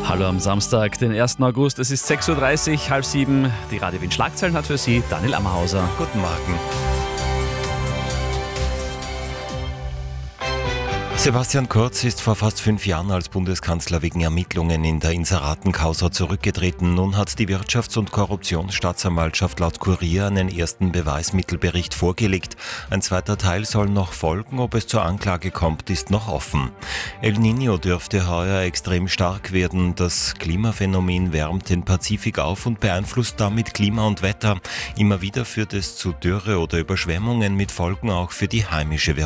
Hallo am Samstag, den 1. August. Es ist 6.30 Uhr, halb sieben. Die Radio Wien Schlagzeilen hat für Sie Daniel Ammerhauser. Guten Morgen. Sebastian Kurz ist vor fast 5 Jahren als Bundeskanzler wegen Ermittlungen in der Inseratenkausa zurückgetreten. Nun hat die Wirtschafts- und Korruptionsstaatsanwaltschaft laut Kurier einen ersten Beweismittelbericht vorgelegt. Ein zweiter Teil soll noch folgen. Ob es zur Anklage kommt, ist noch offen. El Niño dürfte heuer extrem stark werden. Das Klimaphänomen wärmt den Pazifik auf und beeinflusst damit Klima und Wetter. Immer wieder führt es zu Dürre oder Überschwemmungen mit Folgen auch für die heimische Wirtschaft.